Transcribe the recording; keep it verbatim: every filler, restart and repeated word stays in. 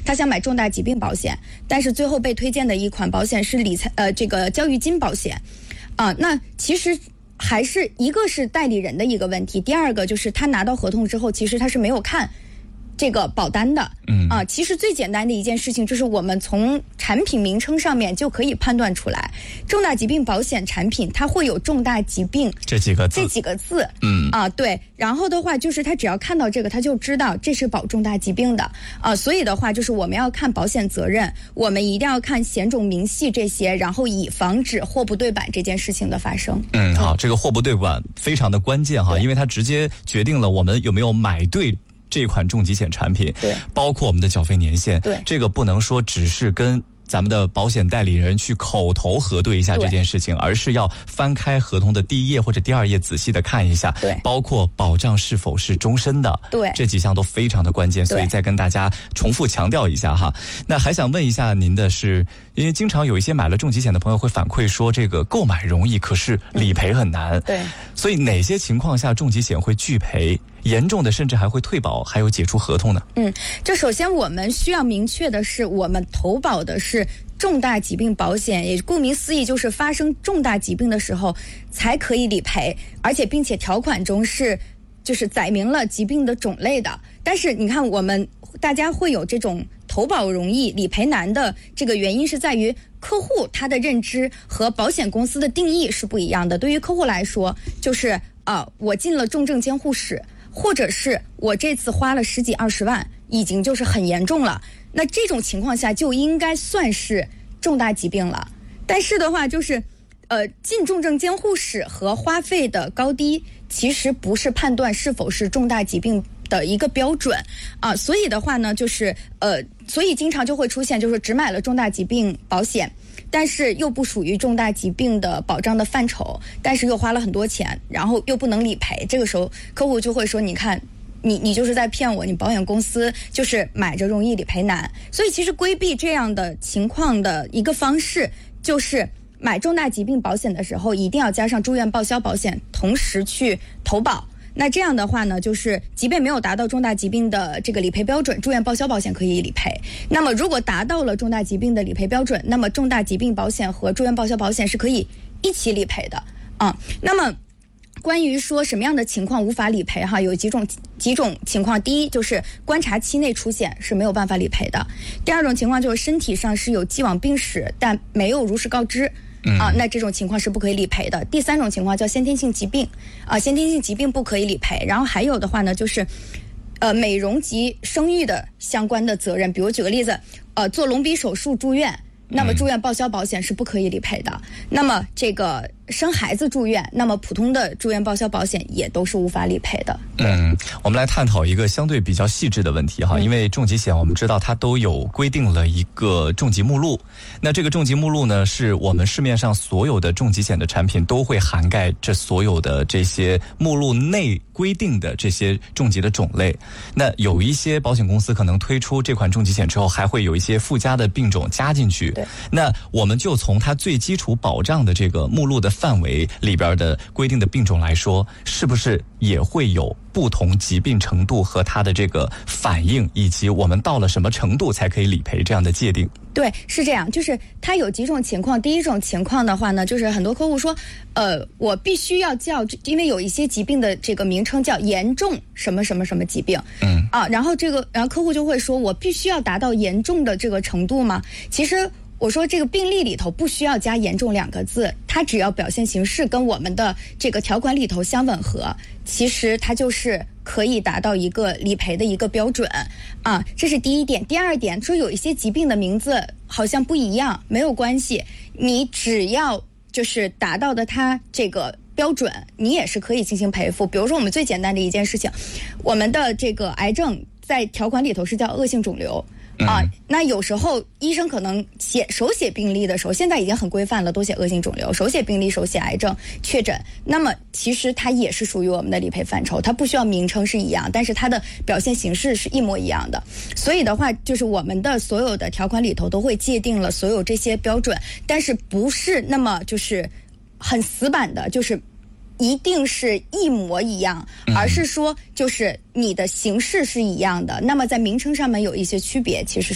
他想买重大疾病保险，但是最后被推荐的一款保险是理财呃这个教育金保险，啊、呃，那其实还是一个是代理人的一个问题，第二个就是他拿到合同之后，其实他是没有看这个保单的，嗯啊，其实最简单的一件事情就是我们从产品名称上面就可以判断出来，重大疾病保险产品它会有重大疾病这几个字， 这几个字， 嗯啊对，然后的话就是他只要看到这个，他就知道这是保重大疾病的啊，所以的话就是我们要看保险责任，我们一定要看险种明细这些，然后以防止货不对版这件事情的发生。 嗯，好，这个货不对版非常的关键哈，因为它直接决定了我们有没有买对这款重疾险产品， 对， 包括我们的缴费年限， 对， 这个不能说只是跟咱们的保险代理人去口头核对一下这件事情，而是要翻开合同的第一页或者第二页仔细的看一下， 对， 包括保障是否是终身的， 对， 这几项都非常的关键，所以再跟大家重复强调一下哈。那还想问一下您的是，因为经常有一些买了重疾险的朋友会反馈说，这个购买容易，可是理赔很难， 嗯、对， 所以哪些情况下重疾险会拒赔？严重的甚至还会退保，还有解除合同呢？ 嗯，这首先我们需要明确的是，我们投保的是重大疾病保险，也顾名思义就是发生重大疾病的时候才可以理赔，而且并且条款中是就是载明了疾病的种类的。但是你看，我们大家会有这种投保容易理赔难的这个原因是在于客户他的认知和保险公司的定义是不一样的。对于客户来说，就是啊、呃，我进了重症监护室，或者是我这次花了十几二十万，已经就是很严重了，那这种情况下就应该算是重大疾病了。但是的话就是呃，进重症监护室和花费的高低其实不是判断是否是重大疾病的一个标准啊，所以的话呢就是呃，所以经常就会出现就是只买了重大疾病保险，但是又不属于重大疾病的保障的范畴，但是又花了很多钱，然后又不能理赔，这个时候客户就会说，你看你你就是在骗我，你保险公司就是买着容易理赔难。所以其实规避这样的情况的一个方式，就是买重大疾病保险的时候一定要加上住院报销保险，同时去投保。那这样的话呢，就是即便没有达到重大疾病的这个理赔标准，住院报销保险可以理赔。那么如果达到了重大疾病的理赔标准，那么重大疾病保险和住院报销保险是可以一起理赔的啊。那么关于说什么样的情况无法理赔哈，有几种几种情况。第一就是观察期内出险是没有办法理赔的。第二种情况就是身体上是有既往病史但没有如实告知。啊，那这种情况是不可以理赔的。第三种情况叫先天性疾病，啊，先天性疾病不可以理赔。然后还有的话呢，就是，呃，美容及生育的相关的责任，比如举个例子，呃，做隆鼻手术住院，那么住院报销保险是不可以理赔的。嗯、那么这个生孩子住院，那么普通的住院报销保险也都是无法理赔的。 嗯，我们来探讨一个相对比较细致的问题哈，嗯、因为重疾险我们知道它都有规定了一个重疾目录，那这个重疾目录呢，是我们市面上所有的重疾险的产品都会涵盖这所有的这些目录内规定的这些重疾的种类。那有一些保险公司可能推出这款重疾险之后，还会有一些附加的病种加进去。那我们就从它最基础保障的这个目录的范围里边的规定的病种来说，是不是也会有不同疾病程度和它的这个反应，以及我们到了什么程度才可以理赔这样的界定？ 对，是这样，就是它有几种情况。第一种情况的话呢，就是很多客户说，呃，我必须要叫，因为有一些疾病的这个名称叫严重什么什么什么疾病，嗯啊，然后这个，然后客户就会说，我必须要达到严重的这个程度吗？其实我说这个病历里头不需要加严重两个字，它只要表现形式跟我们的这个条款里头相吻合，其实它就是可以达到一个理赔的一个标准啊，这是第一点。第二点说有一些疾病的名字好像不一样，没有关系，你只要就是达到的它这个标准，你也是可以进行赔付。比如说我们最简单的一件事情，我们的这个癌症在条款里头是叫恶性肿瘤啊，那有时候医生可能写手写病历的时候，现在已经很规范了，都写恶性肿瘤，手写病历手写癌症确诊，那么其实它也是属于我们的理赔范畴，它不需要名称是一样，但是它的表现形式是一模一样的。所以的话，就是我们的所有的条款里头都会界定了所有这些标准，但是不是那么就是很死板的，就是一定是一模一样，而是说就是你的形式是一样的，那么在名称上面有一些区别，其实